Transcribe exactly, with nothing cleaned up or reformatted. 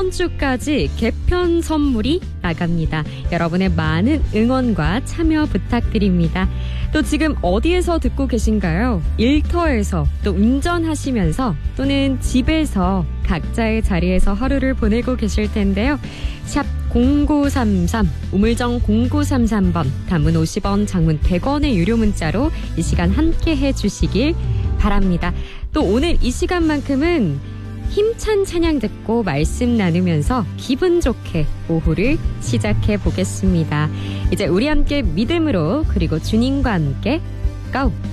이번 주까지 개편 선물이 나갑니다. 여러분의 많은 응원과 참여 부탁드립니다. 또 지금 어디에서 듣고 계신가요? 일터에서, 또 운전하시면서, 또는 집에서 각자의 자리에서 하루를 보내고 계실 텐데요. 샵 공구삼삼, 우물정 공구삼삼 번, 단문 오십 원, 장문 백 원의 유료 문자로 이 시간 함께 해주시길 바랍니다. 또 오늘 이 시간만큼은 힘찬 찬양 듣고 말씀 나누면서 기분 좋게 오후를 시작해 보겠습니다. 이제 우리 함께 믿음으로, 그리고 주님과 함께 고!